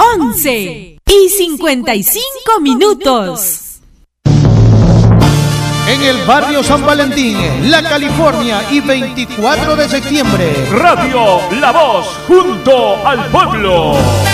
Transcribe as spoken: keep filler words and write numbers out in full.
once y cincuenta y cinco minutos. En el barrio San Valentín, La California y veinticuatro de septiembre. Radio La Voz, junto al pueblo.